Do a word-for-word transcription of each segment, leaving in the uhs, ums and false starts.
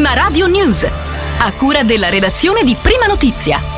Prima Radio News, a cura della redazione di Prima Notizia.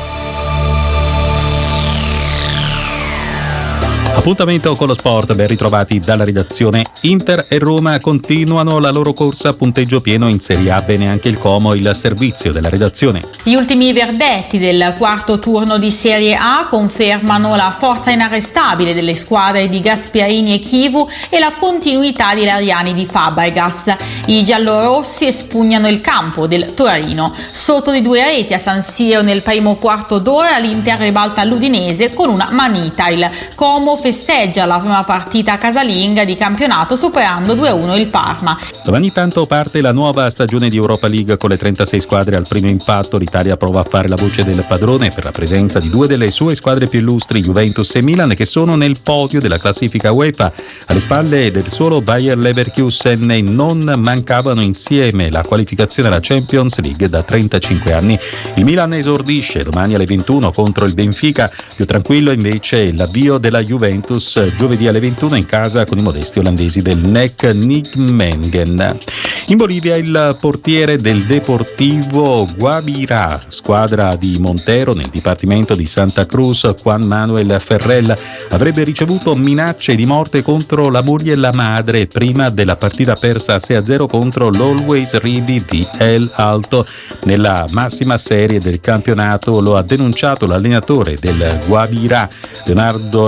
Appuntamento con lo sport, ben ritrovati dalla redazione. Inter e Roma continuano la loro corsa a punteggio pieno in Serie A, bene anche il Como, il servizio della redazione. Gli ultimi verdetti del quarto turno di Serie A confermano la forza inarrestabile delle squadre di Gasperini e Chivu e la continuità di Lariani di Fabregas. I giallorossi espugnano il campo del Torino. Sotto di due reti a San Siro nel primo quarto d'ora, l'Inter ribalta l'Udinese con una manita. Il Como festeggia la prima partita casalinga di campionato superando due a uno il Parma. Domani tanto parte la nuova stagione di Europa League con le trentasei squadre al primo impatto. L'Italia prova a fare la voce del padrone per la presenza di due delle sue squadre più illustri, Juventus e Milan, che sono nel podio della classifica UEFA. Alle spalle del solo Bayer Leverkusen e non mancavano insieme la qualificazione alla Champions League da trentacinque anni. Il Milan esordisce domani alle ventuno contro il Benfica. Più tranquillo invece l'avvio della Juventus giovedì alle ventuno in casa con i modesti olandesi del N E C Nijmegen. In Bolivia il portiere del Deportivo Guabirá, squadra di Montero nel dipartimento di Santa Cruz, Juan Manuel Ferrell, avrebbe ricevuto minacce di morte contro la moglie e la madre prima della partita persa sei a zero contro l'Always Ready di El Alto nella massima serie del campionato. Lo ha denunciato l'allenatore del Guabirá, Leonardo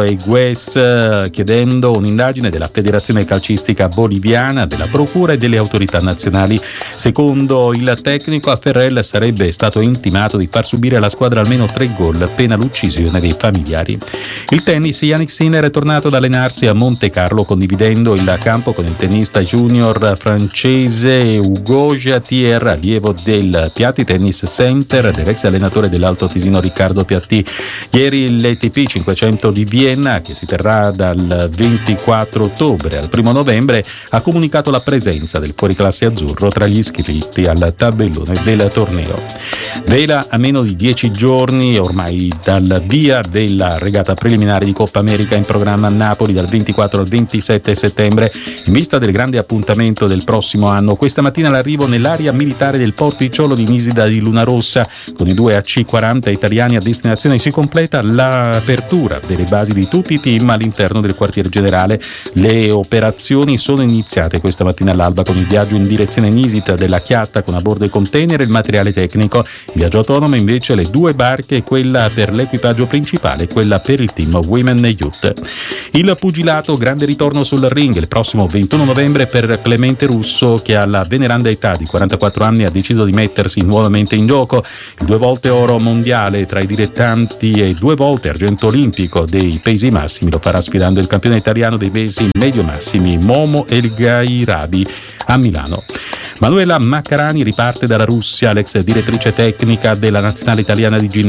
Egues, chiedendo un'indagine della Federazione Calcistica Boliviana, della Procura e delle autorità nazionali. Secondo il tecnico, a Ferrell sarebbe stato intimato di far subire alla squadra almeno tre gol, pena l'uccisione dei familiari. Il tennis, Jannik Sinner è tornato ad allenarsi a Monte Carlo, condividendo il campo con il tennista junior francese Hugo Jatier, allievo del Piatti Tennis Center dell'ex allenatore dell'Alto Tisino Riccardo Piatti. Ieri l'A T P cinquecento di Vienna, che si terrà dal ventiquattro ottobre al primo novembre, ha comunicato la presenza del fuoriclasse azzurro tra gli iscritti al tabellone del torneo. Vela a meno di dieci giorni ormai dal via della regata preliminare di Coppa America in programma a Napoli dal ventiquattro al ventisette settembre, in vista del grande appuntamento del prossimo anno. Questa mattina l'arrivo nell'area militare del Porticciolo di Nisida di Lunarossa con i due A C quaranta italiani a destinazione. Si completa l'apertura delle basi di tutti i team all'interno del quartier generale. Le operazioni sono iniziate questa mattina all'alba con il viaggio in direzione Nisida della Chiatta con a bordo i container e il materiale tecnico. In viaggio autonomo invece le due barche, quella per l'equipaggio principale e quella per il team Women e Youth. Il pugilato, grande ritorno sul ring il prossimo ventuno novembre per Clemente Russo, che alla veneranda età di quarantaquattro anni ha deciso di mettersi nuovamente in gioco. Il due volte oro mondiale tra i dilettanti e due volte argento olimpico dei pesi massimi lo farà sfidando il campione italiano dei pesi medio massimi Momo El Gairabi a Milano. Manuela Maccarani riparte dalla Russia, l'ex direttrice tecnica della nazionale italiana di ginnastica